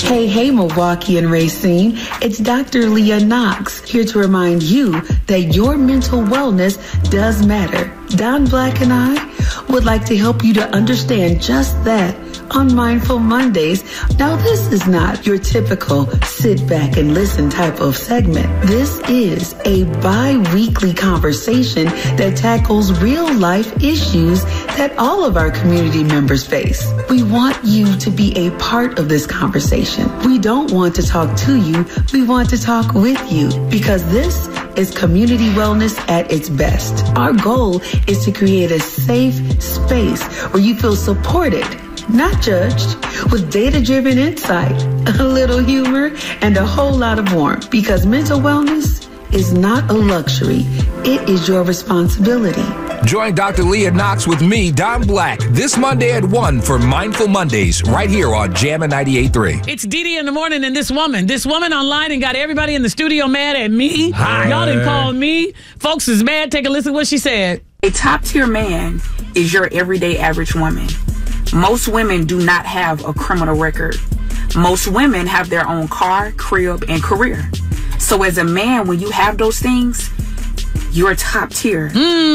Hey, Milwaukee and Racine. It's Dr. Leah Knox here to remind you that your mental wellness does matter. Don Black and I would like to help you to understand just that on Mindful Mondays. Now, this is not your typical sit back and listen type of segment. This is a bi-weekly conversation that tackles real life issues that all of our community members face. We want you to be a part of this conversation. We don't want to talk to you. We want to talk with you, because this is community wellness at its best. Our goal is to create a safe space where you feel supported, not judged, with data-driven insight, a little humor, and a whole lot of warmth. Because mental wellness is not a luxury. It is your responsibility. Join Dr. Leah Knox with me, Don Black, this Monday at 1 for Mindful Mondays, right here on Jammin' 98.3. It's Dee in the morning, and this woman online and got everybody in the studio mad at me. Hi. Y'all didn't call me. Folks is mad. Take a listen to what she said. A top-tier man is your everyday average woman. Most women do not have a criminal record. Most women have their own car, crib, and career. So as a man, when you have those things, you're top tier.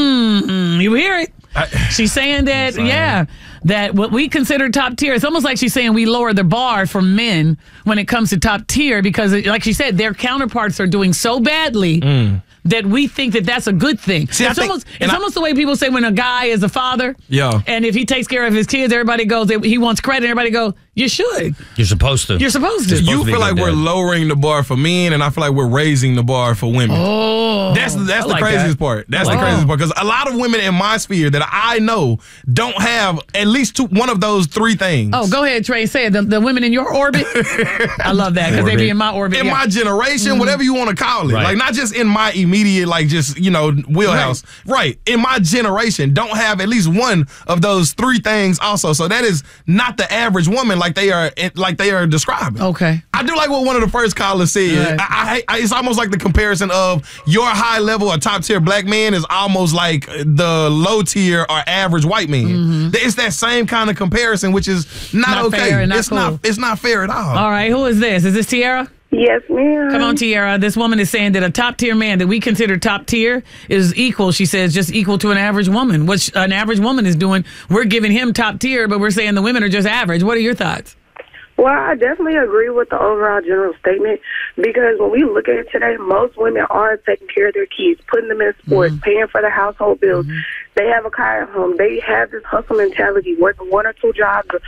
You hear it? She's saying that, that what we consider top tier, it's almost like she's saying we lower the bar for men when it comes to top tier, because, like she said, their counterparts are doing so badly that we think that that's a good thing. See, it's almost the way people say when a guy is a father, and if he takes care of his kids, everybody goes, he wants credit, everybody goes, you should. You're supposed to. You're supposed to. You feel like we're lowering the bar for men, and I feel like we're raising the bar for women. Oh, that's the craziest part. That's the craziest part, because a lot of women in my sphere that I know don't have at least one of those three things. Oh, go ahead, Trey. Say it. The women in your orbit. I love that, because they be in my orbit. In my generation, whatever you want to call it. Right. Like, not just in my immediate, like, just, wheelhouse. Right. In my generation, don't have at least one of those three things also. So that is not the average woman like they are describing. Okay. I do like what one of the first callers said. Right. It's almost like the comparison of your high level or top tier black man is almost like the low tier or average white man. It's that same kind of comparison, which is not okay. Fair and it's cool. It's not fair at all. All right, who is this? Is this Tiara? Yes, ma'am. Come on, Tiara. This woman is saying that a top tier man that we consider top tier is equal, she says, just equal to an average woman. What an average woman is doing, we're giving him top tier, but we're saying the women are just average. What are your thoughts? Well, I definitely agree with the overall general statement, because when we look at it today, most women are taking care of their kids, putting them in sports, paying for their household bills. They have a car at home. They have this hustle mentality, working one or two jobs